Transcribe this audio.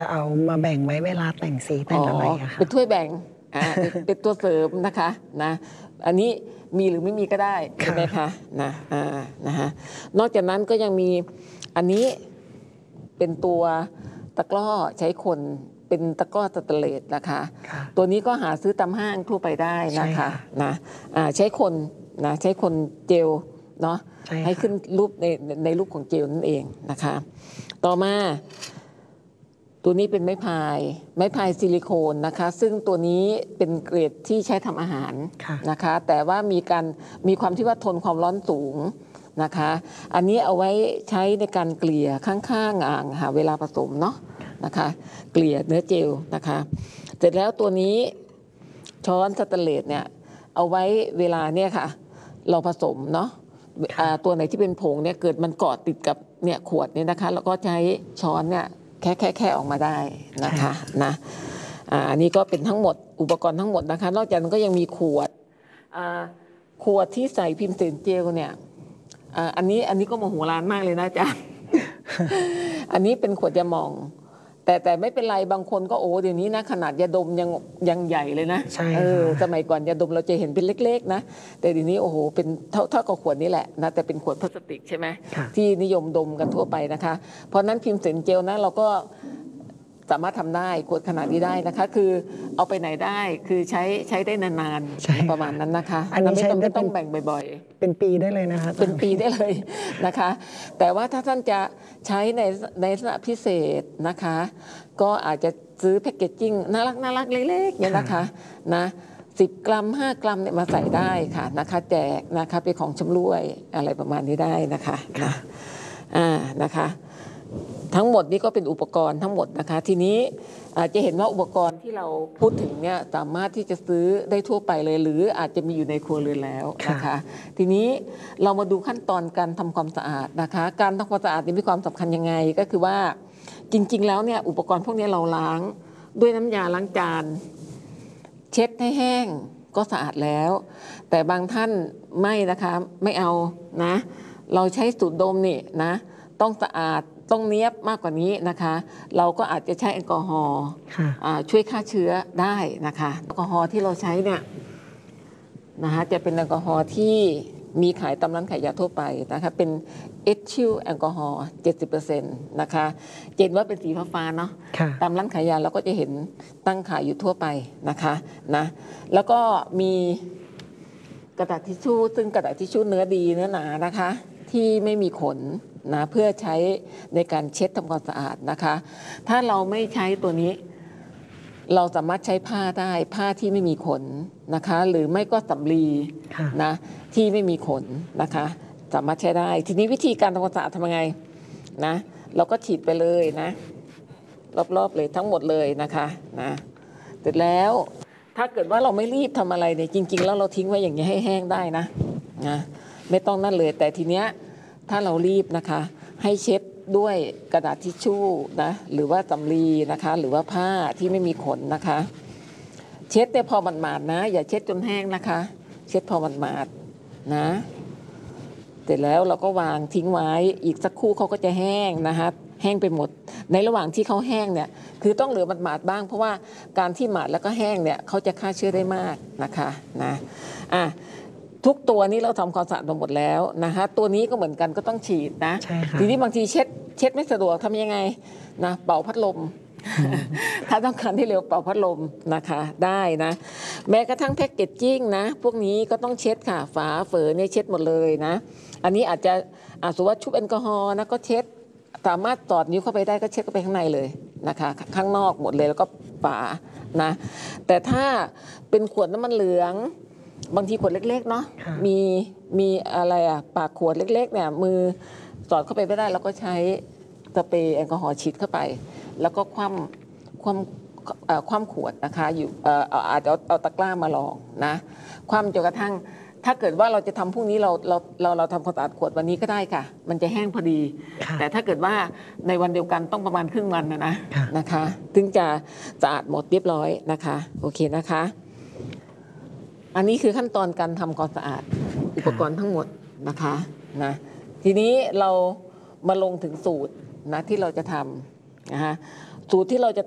เอามาแบ่งไว้เวลาแต่งสีแต่งอะไรอะค่ะเป็นถ้วยแบ่งเป็นตัวเสริมนะคะนะอันนี้มีหรือไม่มีก็ได้ใช่ไหมคะนะนะฮะนอกจากนั้นก็ยังมีอันนี้เป็นตัวตะกร้อใช้คนเป็นตะกร้อสแตนเลสนะคะตัวนี้ก็หาซื้อตามห้างทั่วไปได้นะคะนะใช้คนนะใช้คนเจลเนาะให้ขึ้นรูปในรูปของเจลนั่นเองนะคะต่อมาตัวนี้เป็นไม้พายซิลิโคนนะคะซึ่งตัวนี้เป็นเกรดที่ใช้ทำอาหารนะคะแต่ว่ามีความที่ว่าทนความร้อนสูงนะคะอันนี้เอาไว้ใช้ในการเกลี่ยข้างๆอ่างหาเวลาผสมเนาะนะคะเกลี่ยเนื้อเจลนะคะเสร็จแล้วตัวนี้ช้อนสแตนเลสเนี่ยเอาไว้เวลาเนี่ยค่ะเราผสมเนาะตัวไหนที่เป็นผงเนี่ยเกิดมันเกาะติดกับเนี่ยขวดเนี่ยนะคะแล้วก็ใช้ช้อนเนี่ยแค่ออกมาได้นะคะนะอันนี้ก็เป็นทั้งหมดอุปกรณ์ทั้งหมดนะคะนอกจากนั้นก็ยังมีขวดที่ใส่พิมพ์เสนเจลเนี่ยอันนี้ก็โมโหลานมากเลยนะอาจารย์ อันนี้เป็นขวดยาหม่องแต่ไม่เป็นไรบางคนก็เดี๋ยวนี้นะขนาดยาดมยังใหญ่เลยนะสมัยก่อนยาดมเราจะเห็นเป็นเล็กๆนะแต่เดี๋ยวนี้เป็นเท่ากับขวดนี้แหละนะแต่เป็นขวดพลาสติกใช่ไหมที่นิยมดมกันทั่วไปนะคะเพราะนั้นพิมพ์เสนเจลนะเราก็สามารถทำได้ขวดขนาดนี้ได้นะคะคือเอาไปไหนได้คือใช้ได้นานๆประมาณนั้นนะคะอันนี้ไม่ต้องแบ่งบ่อยๆเป็นปีได้เลยนะคะเป็นปีได้เลยนะคะแต่ว่าถ้าท่านจะใช้ในลักษณะพิเศษนะคะก็อาจจะซื้อแพคเกจจิ้งน่ารักเล็กๆเนี่ยนะคะนะ10 กรัม5 กรัมเนี่ยมาใส่ได้ค่ะนะคะแจกนะคะเป็นของชำร่วยอะไรประมาณนี้ได้นะคะนะคะทั้งหมดนี้ก็เป็นอุปกรณ์ทั้งหมดนะคะทีนี้จะเห็นว่าอุปกรณ์ที่เราพูดถึงเนี่ยสามารถที่จะซื้อได้ทั่วไปเลยหรืออาจจะมีอยู่ในครัวเรือนแล้วนะคะทีนี้เรามาดูขั้นตอนการทำความสะอาดนะคะการทำความสะอาดมีความสำคัญยังไงก็คือว่าจริงๆแล้วเนี่ยอุปกรณ์พวกนี้เราล้างด้วยน้ำยาล้างจานเช็ดให้แห้งก็สะอาดแล้วแต่บางท่านไม่นะคะไม่เอานะเราใช้สูตรดมนี่นะต้องสะอาดต้องเนียบมากกว่านี้นะคะเราก็อาจจะใช้แอลกอฮอล์ช่วยฆ่าเชื้อได้นะคะแอลกอฮอล์ที่เราใช้เนี่ยนะคะจะเป็นแอลกอฮอล์ที่มีขายตามร้านขายยาทั่วไปนะคะเป็นเอทิลแอลกอฮอล์ 70% นะคะเห็นว่าเป็นสีฟ้าๆเนาะตามร้านขายยาเราก็จะเห็นตั้งขายอยู่ทั่วไปนะคะนะแล้วก็มีกระดาษทิชชู่ซึ่งกระดาษทิชชู่เนื้อดีเนื้อหนานะคะที่ไม่มีขนนะเพื่อใช้ในการเช็ดทำความสะอาดนะคะถ้าเราไม่ใช้ตัวนี้เราสามารถใช้ผ้าได้ผ้าที่ไม่มีขนนะคะหรือไม่ก็สำลีนะที่ไม่มีขนนะคะสามารถใช้ได้ทีนี้วิธีการทำความสะอาดทำยังไงนะเราก็ฉีดไปเลยนะรอบๆเลยทั้งหมดเลยนะคะนะเสร็จแล้วถ้าเกิดว่าเราไม่รีบทำอะไรเนี่ยจริงๆแล้วเราทิ้งไว้อย่างนี้ให้แห้งได้นะไม่ต้องนั่นเลยแต่ทีเนี้ยถ้าเรารีบนะคะให้เช็ดด้วยกระดาษทิชชู่นะหรือว่าสำลีนะคะหรือว่าผ้าที่ไม่มีขนนะคะเช็ดแต่พอหมาดๆนะอย่าเช็ดจนแห้งนะคะเช็ดพอหมาดๆนะเสร็จแล้วเราก็วางทิ้งไว้อีกสักครู่เขาก็จะแห้งนะคะแห้งไปหมดในระหว่างที่เขาแห้งเนี่ยคือต้องเหลือหมาดๆบ้างเพราะว่าการที่หมาดแล้วก็แห้งเนี่ยเขาจะฆ่าเชื้อได้มากนะคะนะทุกตัวนี้เราทำความสะอาดมาหมดแล้วนะคะตัวนี้ก็เหมือนกันก็ต้องฉีดนะทีนี้บางทีเช็ดไม่สะดวกทำยังไงนะเป่าพัดลม ถ้าต้องการที่เร็วเป่าพัดลมนะคะได้นะแม้กระทั่งแพ็กเกจจิ้งนะพวกนี้ก็ต้องเช็ดค่ะฝาเฝอเนี่ยเช็ดหมดเลยนะอันนี้อาจจะสมมติว่าชุบแอลกอฮอล์นะก็เช็ดสามารถตอดนิ้วเข้าไปได้ก็เช็ดเข้าไปข้างในเลยนะคะข้างนอกหมดเลยแล้วก็ฝานะแต่ถ้าเป็นขวดน้ำมันเหลืองบางทีขวดเล็กๆเนาะมีอะไรปากขวดเล็กๆเนี่ยมือสอดเข้าไปไม่ได้แล้วก็ใช้สเปรย์แอลกอฮอล์ฉีดเข้าไปแล้วก็คว่ำขวดนะคะอยู่อาจจะเอาตะกร้ามาลองนะคว่ำจนกระทั่งถ้าเกิดว่าเราจะทำพรุ่งนี้เราทำความสะอาดขวดวันนี้ก็ได้ค่ะมันจะแห้งพอดีแต่ถ้าเกิดว่าในวันเดียวกันต้องประมาณครึ่งวันนะคะถึงจะสะอาดหมดเรียบร้อยนะคะโอเคนะคะอันนี้คือขั้นตอนการทำความสะอาดอุปกรณ์ทั้งหมดนะคะนะทีนี้เรามาลงถึงสูตรนะที่เราจะทำนะคะสูตรที่เราจะ